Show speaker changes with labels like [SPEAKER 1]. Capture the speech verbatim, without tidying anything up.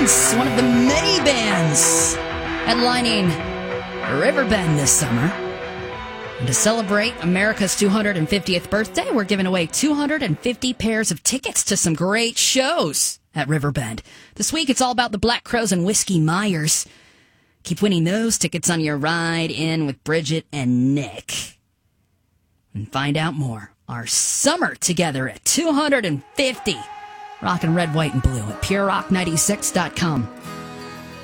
[SPEAKER 1] Bands, one of the many bands headlining Riverbend this summer. And to celebrate America's two hundred fiftieth birthday, we're giving away two hundred fifty pairs of tickets to some great shows at Riverbend. This week, it's all about the Black Crowes and Whiskey Myers. Keep winning those tickets on your ride in with Bridget and Nick. And find out more. Our summer together at two hundred fifty. Rockin' red, white, and blue at pure rock ninety-six dot com.